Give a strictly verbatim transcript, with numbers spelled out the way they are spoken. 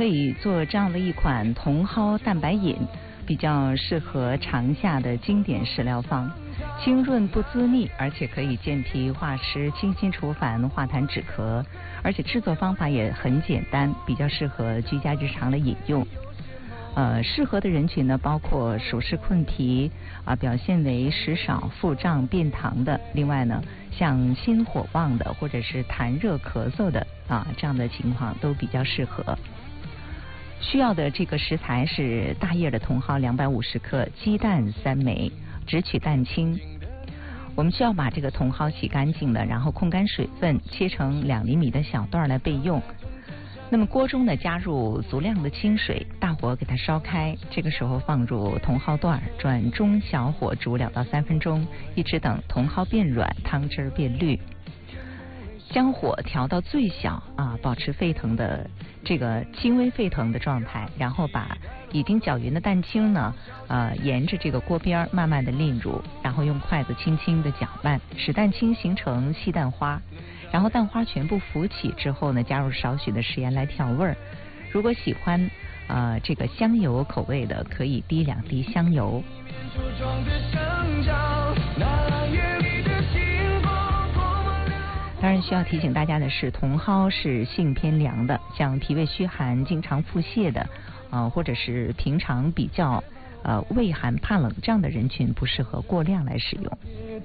可以做这样的一款茼蒿蛋白饮，比较适合长夏的经典食疗方，清润不滋腻，而且可以健脾化湿、清心除烦、化痰止咳，而且制作方法也很简单，比较适合居家日常的饮用。呃，适合的人群呢，包括暑湿困脾啊、呃，表现为食少、腹胀、便溏的；另外呢，像心火旺的，或者是痰热咳嗽的啊，这样的情况都比较适合。需要的这个食材是大叶的茼蒿两百五十克，鸡蛋三枚，只取蛋清。我们需要把这个茼蒿洗干净了，然后控干水分，切成两厘米的小段来备用。那么锅中呢，加入足量的清水，大火给它烧开，这个时候放入茼蒿段，转中小火煮两到三分钟，一直等茼蒿变软，汤汁变绿。将火调到最小啊，保持沸腾的这个轻微沸腾的状态，然后把已经搅匀的蛋清呢，呃，沿着这个锅边慢慢的淋入，然后用筷子轻轻的搅拌，使蛋清形成细蛋花。然后蛋花全部浮起之后呢，加入少许的食盐来调味儿。如果喜欢呃这个香油口味的，可以滴两滴香油。当然需要提醒大家的是，茼蒿是性偏凉的，像脾胃虚寒、经常腹泻的，呃，或者是平常比较呃畏寒怕冷这样的人群，不适合过量来使用。